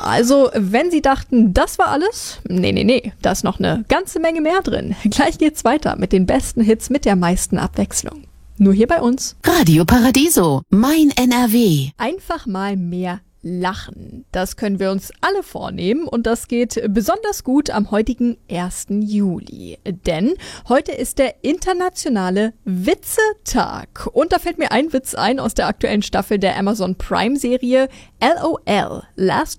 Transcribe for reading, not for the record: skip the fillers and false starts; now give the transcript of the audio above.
Also, wenn Sie dachten, das war alles? Nee, da ist noch eine ganze Menge mehr drin. Gleich geht's weiter mit den besten Hits mit der meisten Abwechslung. Nur hier bei uns. Radio Paradiso, mein NRW. Einfach mal mehr lachen. Das können wir uns alle vornehmen und das geht besonders gut am heutigen 1. Juli. Denn heute ist der internationale Witzetag. Und da fällt mir ein Witz ein aus der aktuellen Staffel der Amazon Prime Serie LOL, Last